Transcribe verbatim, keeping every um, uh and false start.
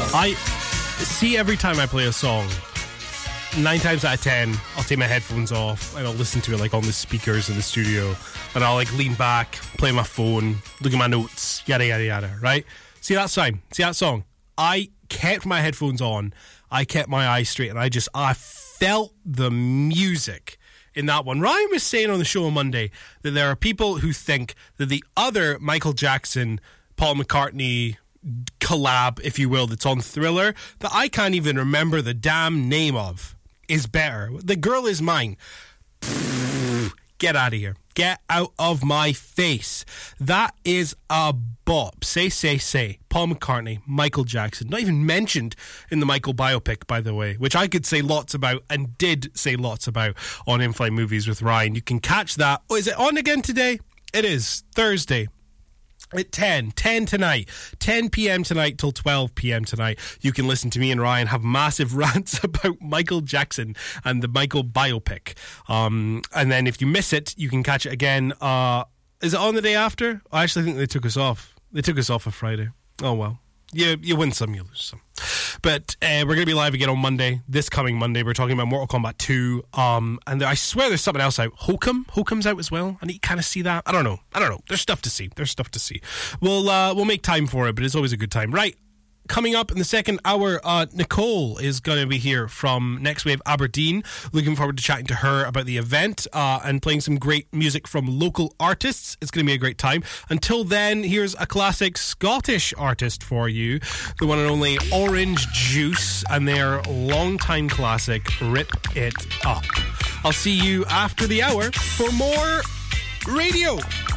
I see every time I play a song, nine times out of ten, I'll take my headphones off and I'll listen to it like on the speakers in the studio, and I'll like lean back, play my phone, look at my notes, yada yada yada, right? See that sign? See that song? I kept my headphones on, I kept my eyes straight, and I just, I felt the music in that one. Ryan was saying on the show on Monday that there are people who think that the other Michael Jackson, Paul McCartney collab, if you will, that's on Thriller, that I can't even remember the damn name of, is better. The Girl Is Mine. Get out of here. Get out of my face. That is a bop. Say, say, say. Paul McCartney, Michael Jackson. Not even mentioned in the Michael biopic, by the way, which I could say lots about and did say lots about on In-Flight Movies with Ryan. You can catch that. Oh, is it on again today? It is. Thursday. At ten, ten tonight, ten p.m. tonight till twelve p.m. tonight, you can listen to me and Ryan have massive rants about Michael Jackson and the Michael biopic. Um, and then if you miss it, you can catch it again. Uh, is it on the day after? I actually think they took us off. They took us off a Friday. Oh, well. You, you win some, you lose some. But uh, we're going to be live again on Monday, this coming Monday. We're talking about Mortal Kombat two. Um, and I swear there's something else out. Hokum? Hokum's out as well. I need to kind of see that. I don't know. I don't know. There's stuff to see. There's stuff to see. We'll, uh, we'll make time for it, but it's always a good time. Right. Coming up in the second hour, uh, Nicole is going to be here from Next Wave Aberdeen. Looking forward to chatting to her about the event uh, and playing some great music from local artists. It's going to be a great time. Until then, here's a classic Scottish artist for you, the one and only Orange Juice, and their longtime classic, Rip It Up. I'll see you after the hour for more radio.